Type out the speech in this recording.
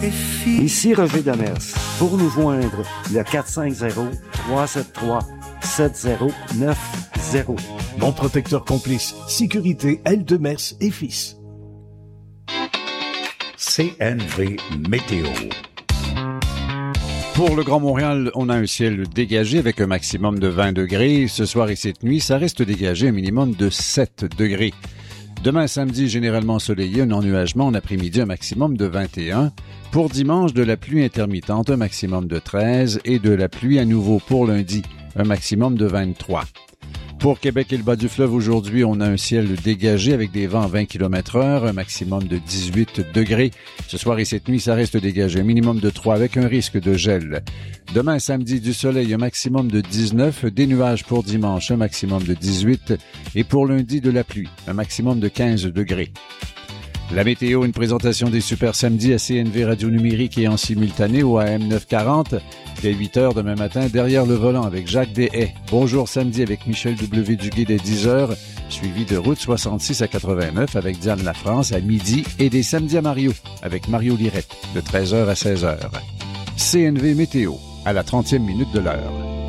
Ici Roger Demers. Pour nous joindre, le 450-373-7090. Mon protecteur complice. Sécurité L. Demers et Fils. CNV Météo. Pour le Grand Montréal, on a un ciel dégagé avec un maximum de 20 degrés. Ce soir et cette nuit, ça reste dégagé, un minimum de 7 degrés. Demain, samedi, généralement ensoleillé, un ennuagement en après-midi, un maximum de 21. Pour dimanche, de la pluie intermittente, un maximum de 13. Et de la pluie à nouveau pour lundi, un maximum de 23. Pour Québec et le bas du fleuve, aujourd'hui, on a un ciel dégagé avec des vents à 20 km/h, un maximum de 18 degrés. Ce soir et cette nuit, ça reste dégagé, un minimum de 3 avec un risque de gel. Demain, samedi, du soleil, un maximum de 19, des nuages pour dimanche, un maximum de 18, et pour lundi, de la pluie, un maximum de 15 degrés. La météo, une présentation des Super Samedis à CNV Radio Numérique et en simultané au AM 940. Dès 8 h demain matin, derrière le volant avec Jacques Deshaies. Bonjour samedi avec Michel W. Duguay dès 10 h, suivi de Route 66 à 89 avec Diane Lafrance à midi et des samedis à Mario avec Mario Lirette de 13 h à 16 h. CNV Météo, à la 30e minute de l'heure.